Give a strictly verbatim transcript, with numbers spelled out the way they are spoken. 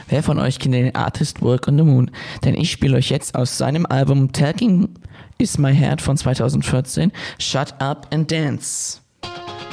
Wer von euch kennt den Artist Work on the Moon? Denn ich spiele euch jetzt aus seinem Album Talking Is My Heart von zweitausendvierzehn Shut Up and Dance.